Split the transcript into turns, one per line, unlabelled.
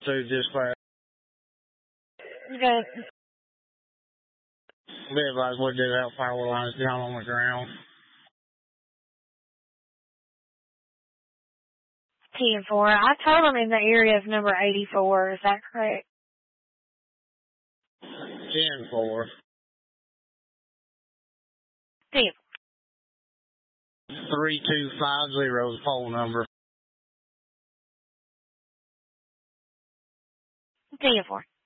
to dispatch.
Okay.
Live like we did out power lines down on the ground.
10-4. I told them in the area of number 84. Is that correct?
10-4.
10.
3250 phone number.
10-4.